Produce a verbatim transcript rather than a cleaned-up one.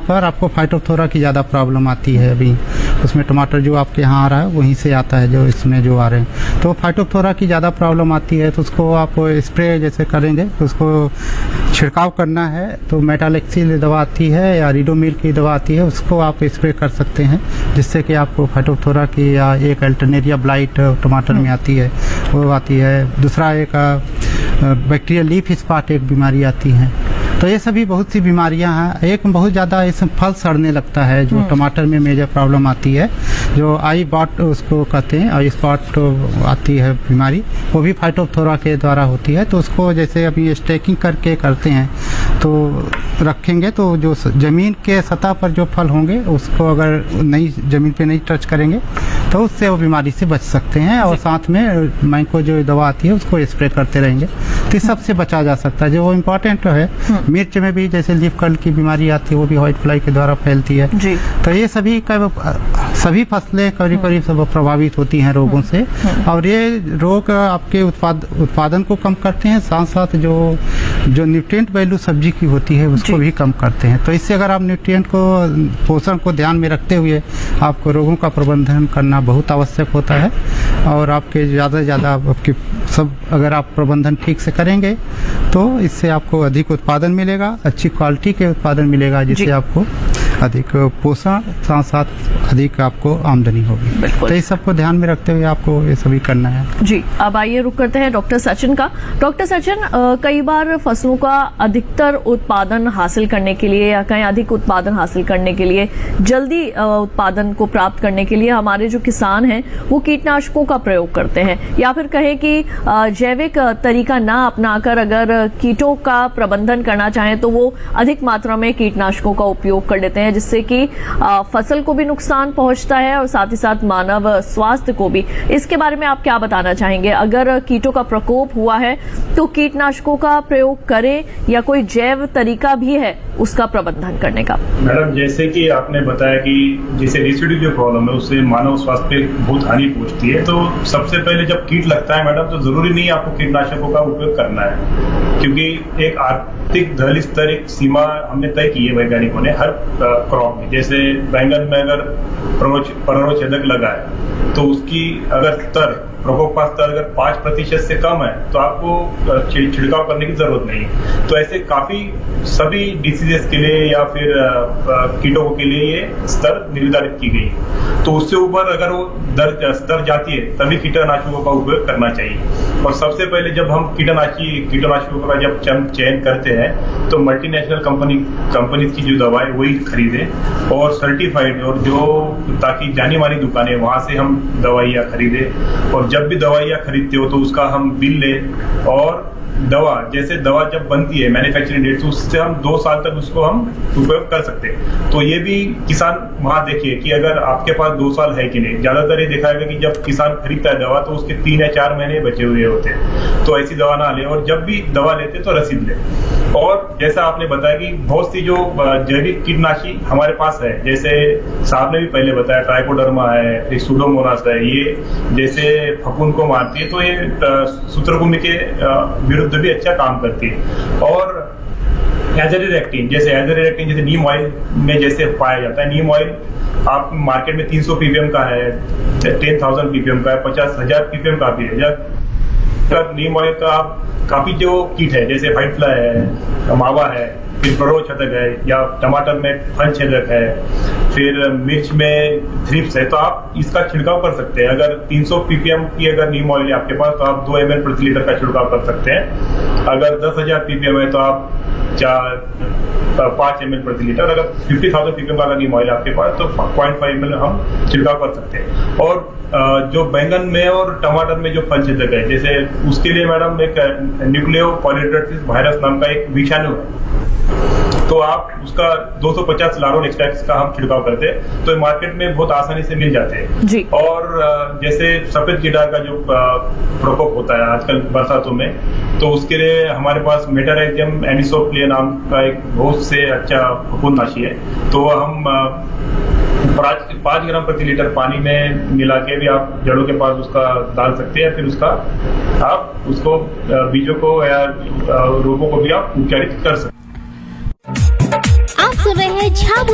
पर आपको फाइटोप्थोरा की ज़्यादा प्रॉब्लम आती है। अभी उसमें टमाटर जो आपके यहाँ आ रहा है वहीं से आता है, जो इसमें जो आ रहे हैं, तो फाइटोप्थोरा की ज़्यादा प्रॉब्लम आती है। तो उसको आप स्प्रे जैसे करेंगे तो उसको छिड़काव करना है तो मेटालेक्सिल दवा आती है या रिडोमिल की दवा आती है, उसको आप स्प्रे कर सकते हैं, जिससे कि आपको फाइटोप्थोरा की या एक अल्टरनेरिया ब्लाइट टमाटर में आती है वो आती है। दूसरा एक बैक्टीरियल लीफ स्पॉट एक बीमारी आती है। तो ये सभी बहुत सी बीमारियां हैं। एक बहुत ज़्यादा इसमें फल सड़ने लगता है, जो टमाटर में मेजर प्रॉब्लम आती है, जो आई बॉट उसको कहते हैं, आई स्पॉट आती है बीमारी, वो भी फाइटोप्थोरा के द्वारा होती है। तो उसको जैसे अभी स्टेकिंग करके करते हैं तो रखेंगे तो जो ज़मीन के सतह पर जो फल होंगे उसको अगर नहीं ज़मीन पे नहीं टच करेंगे तो उससे वो बीमारी से बच सकते हैं। और साथ में मैंको जो दवा आती है उसको स्प्रे करते रहेंगे तो इस सबसे बचा जा सकता है। जो वो इम्पोर्टेंट है, मिर्च में भी जैसे लीफ कर्ल की बीमारी आती है वो भी व्हाइट फ्लाई के द्वारा फैलती है जी। तो ये सभी का सभी फसलें करीब करीब सब प्रभावित होती हैं रोगों से, और ये रोग आपके उत्पाद उत्पादन को कम करते हैं, साथ साथ जो जो न्यूट्रिएंट वैल्यू सब्जी की होती है उसको भी कम करते हैं। तो इससे अगर आप न्यूट्रिएंट को पोषण को ध्यान में रखते हुए आपको रोगों का प्रबंधन करना बहुत आवश्यक होता है, और आपके ज़्यादा से ज़्यादा आपके सब अगर आप प्रबंधन ठीक से करेंगे तो इससे आपको अधिक उत्पादन मिलेगा, अच्छी क्वालिटी के उत्पादन मिलेगा, जिससे आपको अधिक पोषण साथ साथ अधिक आपको आमदनी होगी। तो इस सबको ध्यान में रखते हुए आपको ये सभी करना है जी। अब आइए रुक करते हैं डॉक्टर सचिन का। डॉक्टर सचिन, कई बार फसलों का अधिकतर उत्पादन हासिल करने के लिए या कहीं अधिक उत्पादन हासिल करने के लिए, जल्दी उत्पादन को प्राप्त करने के लिए हमारे जो किसान हैं वो कीटनाशकों का प्रयोग करते हैं, या फिर कहें कि जैविक तरीका ना अपनाकर अगर कीटों का प्रबंधन करना चाहें तो वो अधिक मात्रा में कीटनाशकों का उपयोग कर लेते हैं, जिससे कि फसल को भी नुकसान पहुंचता है और साथ ही साथ मानव स्वास्थ्य को भी। इसके बारे में आप क्या बताना चाहेंगे? अगर कीटों का प्रकोप हुआ है तो कीटनाशकों का प्रयोग करें या कोई जैव तरीका भी है उसका प्रबंधन करने का? मैडम, जैसे कि आपने बताया कि जैसे रेसिड्यू जो प्रॉब्लम है उससे मानव स्वास्थ्य पे बहुत हानि पहुंचती है, तो सबसे पहले जब कीट लगता है मैडम तो जरूरी नहीं आपको कीटनाशकों का उपयोग करना है, क्योंकि एक आर्थिक दल स्तर एक सीमा हमने तय की है वैज्ञानिकों ने हर क्रॉप में। जैसे बैंगन में अगर परागछेदक लगा है तो उसकी अगर स्तर प्रकोप का स्तर अगर पांच प्रतिशत से कम है तो आपको छिड़काव करने की जरूरत नहीं। तो ऐसे काफी सभी डिसीजेस के लिए या फिर कीटों के लिए ये स्तर निर्धारित की गई। तो उससे ऊपर अगर वो दर स्तर जाती है तभी कीटनाशकों का उपयोग करना चाहिए। और सबसे पहले जब हम कीटनाशी कीटनाशकों का जब चयन करते हैं तो मल्टीनेशनल कंपनी कंपनी की जो दवाएं वही खरीदें और सर्टिफाइड, और जो ताकि जानी मानी दुकानें वहां से हम दवाइयां खरीदें। और जब भी दवाइयां खरीदते हो तो उसका हम बिल लें, और दवा जैसे दवा जब बनती है मैन्युफैक्चरिंग डेट से उससे हम दो साल तक उसको हम उपयोग कर सकते हैं। तो ये भी किसान वहां देखिए कि अगर आपके पास दो साल है कि नहीं। ज्यादातर ये देखा है कि जब किसान खरीदता है दवा तो उसके तीन या चार महीने बचे हुए होते हैं, तो ऐसी दवा ना ले, और जब भी दवा लेते तो रसीद ले। और जैसा आपने बताया कि बहुत सी जो जैविक कीटनाशी हमारे पास है, जैसे साहब ने भी पहले बताया ट्राइकोडर्मा है, सूडोमोनास है, ये जैसे फफूंद को मारती है, तो ये सूत्रकृमि के विरुद्ध भी अच्छा काम करती है। और एजरिडक्टिन जैसे एजरिडक्टिन जैसे नीम ऑयल में जैसे पाया जाता है, नीम ऑयल आप मार्केट में तीन सौ पीपीएम का है, टेन थाउजेंड पीपीएम का है, पचास हजार पीपीएम का भी है। जब नीम ऑयल का काफी जो कीट है जैसे व्हाइट फ्लाई है, मावा है, फिर परोक्षेदक है, या टमाटर में फल छेदक है, फिर मिर्च में थ्रिप्स है, तो आप इसका छिड़काव कर सकते हैं। अगर तीन सौ पीपीएम की अगर नीम ऑयल है आपके पास तो आप दो एम एल प्रति लीटर का छिड़काव कर सकते हैं। अगर दस हजार पीपीएम है तो आप चार पांच एम एल प्रति लीटर। अगर फिफ्टी थाउजेंड पीपीएम का नीम ऑयल आपके पास तो पॉइंट फाइव एम एल हम छिड़काव कर सकते हैं। और जो बैंगन में और टमाटर में जो फल छेदक है जैसे उसके लिए मैडम एक न्यूक्लियो पॉलीहेड्रोसिस वायरस नाम का एक विषाणु है, तो आप उसका दो सौ पचास लारोल एक्सट्रैक्ट का हम छिड़काव करते हैं, तो मार्केट में बहुत आसानी से मिल जाते हैं जी। और जैसे सफेद कीड़ा का जो प्रकोप होता है आजकल बरसातों में, तो उसके लिए हमारे पास मेटाराइजियम एनिसोप्लिया नाम का एक बहुत से अच्छा फफूंदनाशी है, तो हम पांच ग्राम प्रति लीटर पानी में मिला के भी आप जड़ों के पास उसका डाल सकते हैं, फिर उसका आप उसको बीजों को या रोगों को भी आप उपचारित कर सकते हैं। आप सुन रहे हैं